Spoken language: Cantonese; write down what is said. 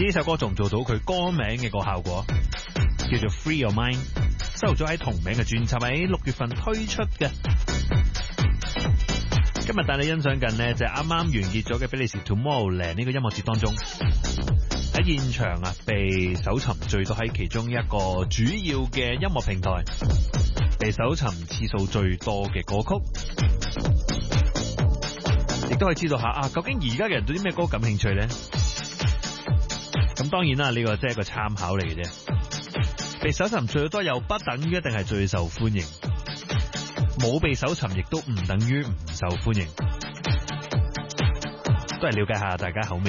知呢首歌仲做到佢歌名嘅個效果，叫做 Free Your Mind， 收錄咗喺同名嘅專輯，喺6月份推出嘅。今日帶你欣賞緊呢，就係啱啱完結咗嘅比利時 Tomorrowland 呢個音樂節當中，喺現場啊被搜尋最多，喺其中一個主要嘅音樂平台被搜尋次數最多嘅歌曲，亦都可以知道下究竟而家嘅人對啲咩歌感興趣呢？咁當然啦，呢個即係一個參考嚟嘅啫。被搜尋最多又不等於一定係最受歡迎，冇被搜尋亦都唔等於唔受歡迎，都係了解下大家口味。